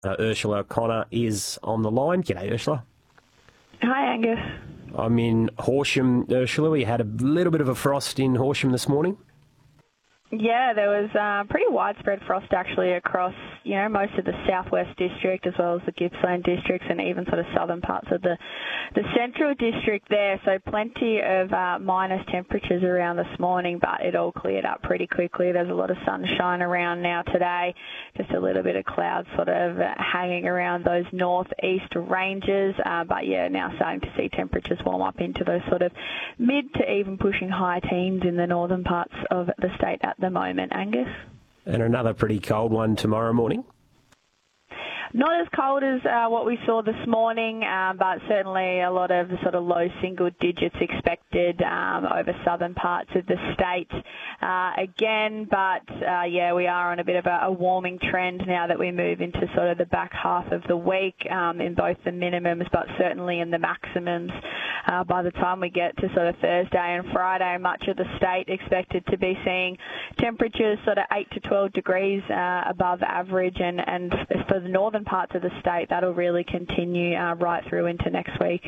Ursula O'Connor is on the line. G'day, Ursula. Hi, Angus. I'm in Horsham, Ursula. We had a little bit of a frost in Horsham this morning. Yeah, there was pretty widespread frost actually across, most of the southwest district as well as the Gippsland districts and even sort of southern parts of the central district there. So plenty of minus temperatures around this morning, but it all cleared up pretty quickly. There's a lot of sunshine around now today, just a little bit of clouds sort of hanging around those northeast ranges. But yeah, now starting to see temperatures warm up into those sort of mid to even pushing high teens in the northern parts of the state at the moment, Angus. And another pretty cold one tomorrow morning. Not as cold as what we saw this morning, but certainly a lot of the sort of low single digits expected over southern parts of the state again. But yeah, we are on a bit of a warming trend now that we move into sort of the back half of the week in both the minimums, but certainly in the maximums. By the time we get to sort of Thursday and Friday, much of the state expected to be seeing temperatures sort of 8 to 12 degrees above average, and for the northern parts of the state, that'll really continue right through into next week.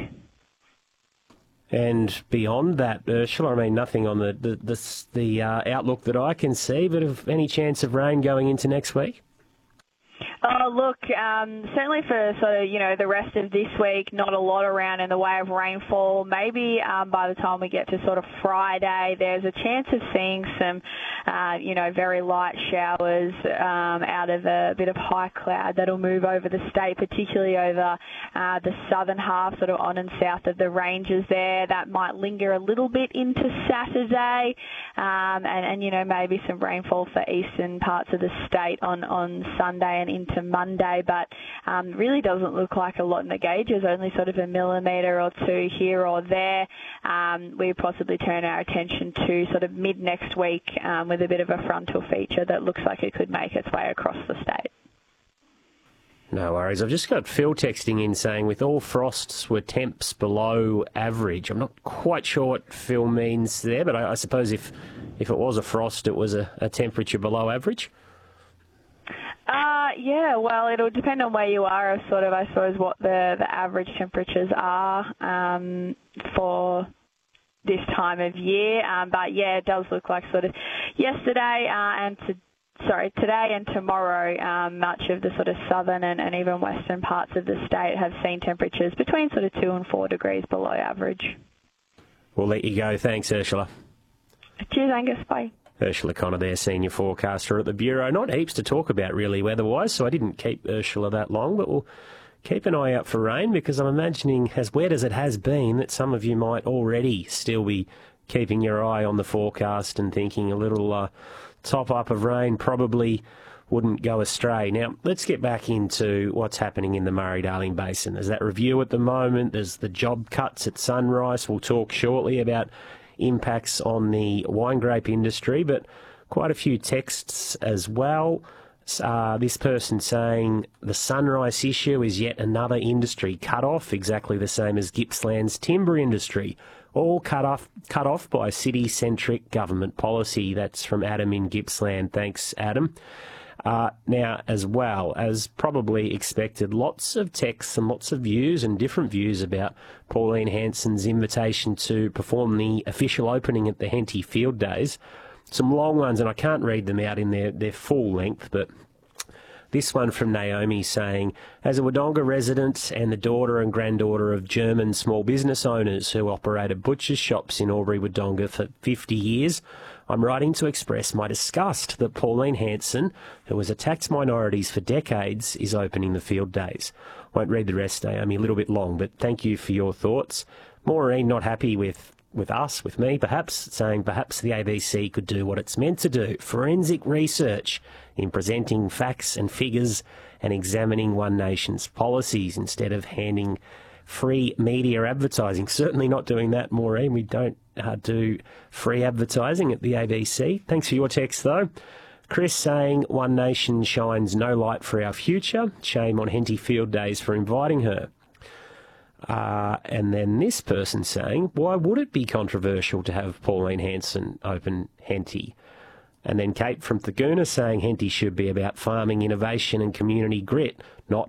And beyond that, Ursula, I mean, nothing on the outlook that I can see, but of any chance of rain going into next week? Oh, look, certainly for sort of, the rest of this week, not a lot around in the way of rainfall. Maybe by the time we get to sort of Friday, there's a chance of seeing some, very light showers out of a bit of high cloud that'll move over the state, particularly over the southern half, sort of on and south of the ranges there. That might linger a little bit into Saturday, and maybe some rainfall for eastern parts of the state on Sunday and into Monday, but really doesn't look like a lot in the gauges, only sort of a millimetre or two here or there. We possibly turn our attention to sort of mid next week with a bit of a frontal feature that looks like it could make its way across the state. No worries. I've just got Phil texting in saying with all frosts were temps below average. I'm not quite sure what Phil means there, but I suppose if it was a frost, it was a temperature below average. Yeah, well, it'll depend on where you are, sort of, I suppose, what the average temperatures are for this time of year. But yeah, it does look like sort of yesterday today and tomorrow, much of the sort of southern and even western parts of the state have seen temperatures between sort of 2 and 4 degrees below average. We'll let you go. Thanks, Ursula. Cheers, Angus. Bye. Ursula O'Connor there, senior forecaster at the Bureau. Not heaps to talk about really weather-wise, so I didn't keep Ursula that long, but we'll keep an eye out for rain because I'm imagining, as wet as it has been, that some of you might already still be keeping your eye on the forecast and thinking a little top-up of rain probably wouldn't go astray. Now, let's get back into what's happening in the Murray-Darling Basin. There's that review at the moment. There's the job cuts at Sunrise. We'll talk shortly about impacts on the wine grape industry, but quite a few texts as well. This person saying the Sunrise issue is yet another industry cut off, exactly the same as Gippsland's timber industry, all cut off by city-centric government policy. That's from Adam in Gippsland. Thanks, Adam. Now, as well, as probably expected, lots of texts and lots of views and different views about Pauline Hanson's invitation to perform the official opening at the Henty Field Days. Some long ones, and I can't read them out in their full length, but this one from Naomi saying, as a Wodonga resident and the daughter and granddaughter of German small business owners who operated butcher's shops in Albury Wodonga for 50 years, I'm writing to express my disgust that Pauline Hanson, who has attacked minorities for decades, is opening the field days. Won't read the rest, Naomi, a little bit long, but thank you for your thoughts. Maureen, not happy with me, perhaps, saying perhaps the ABC could do what it's meant to do, forensic research in presenting facts and figures and examining One Nation's policies instead of handing free media advertising. Certainly not doing that, Maureen. We don't do free advertising at the ABC. Thanks for your text, though. Chris saying One Nation shines no light for our future. Shame on Henty Field Days for inviting her. And then this person saying, why would it be controversial to have Pauline Hanson open Henty? And then Kate from Thaguna saying Henty should be about farming innovation and community grit, not